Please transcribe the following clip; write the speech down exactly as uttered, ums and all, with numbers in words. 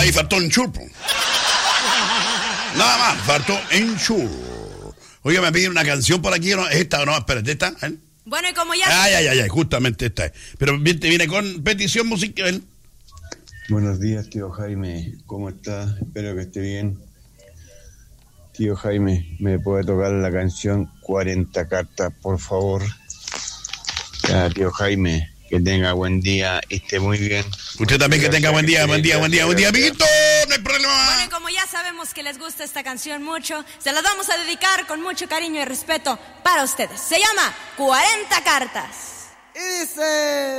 ahí faltó un churpo. Nada más, faltó en chur. Oiga, me piden una canción por aquí, ¿no? ¿Esta o no? Espérate, ¿esta? ¿Eh? Bueno, y como ya... Ay, ay, ay, ay, justamente esta es. Pero viene, viene con petición musical. Buenos días, tío Jaime. ¿Cómo está? Espero que esté bien. Tío Jaime, ¿me puede tocar la canción cuarenta cartas, por favor? Ya, tío Jaime, que tenga buen día y esté muy bien. Usted también que tenga buen día, buen día, buen día, buen día, amiguito. No hay problema. Bueno, y como ya sabemos que les gusta esta canción mucho, se las vamos a dedicar con mucho cariño y respeto para ustedes. Se llama cuarenta cartas. Y dice...